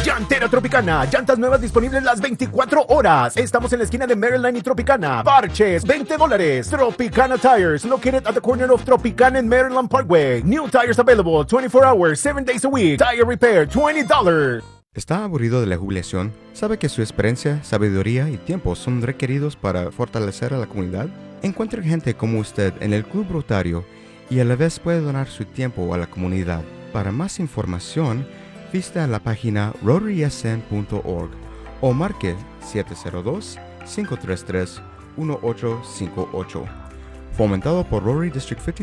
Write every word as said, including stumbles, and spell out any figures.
Llantera Tropicana, llantas nuevas disponibles las veinticuatro horas. Estamos en la esquina de Maryland y Tropicana. Parches, veinte dólares. Tropicana Tires, located at the corner of Tropicana and Maryland Parkway. New tires available twenty-four hours, seven days a week. Tire repair, twenty dollars. ¿Está aburrido de la jubilación? ¿Sabe que su experiencia, sabiduría y tiempo son requeridos para fortalecer a la comunidad? Encuentre gente como usted en el Club Rotario y a la vez puede donar su tiempo a la comunidad. Para más información, visita la página rotary s n punto org o marque siete cero dos, cinco tres tres, uno ocho cinco ocho. Fomentado por Rotary District cincuenta y